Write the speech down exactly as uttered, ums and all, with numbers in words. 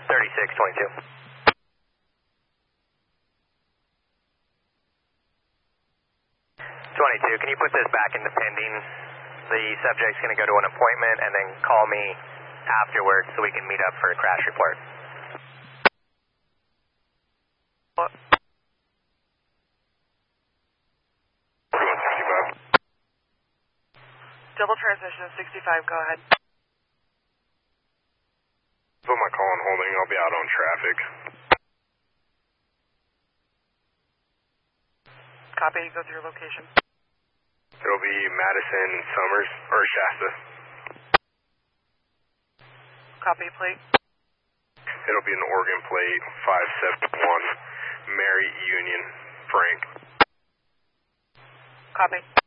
thirty-six twenty-two. twenty-two, can you put this back into pending? The subject's going to go to an appointment and then call me afterwards so we can meet up for a crash report. What? Double transmission sixty-five, go ahead. Put my call on holding, I'll be out on traffic. Copy, go through your location. It'll be Madison, Summers, or Shasta. Copy, plate. It'll be an Oregon plate, five seven one, Mary Union, Frank. Copy.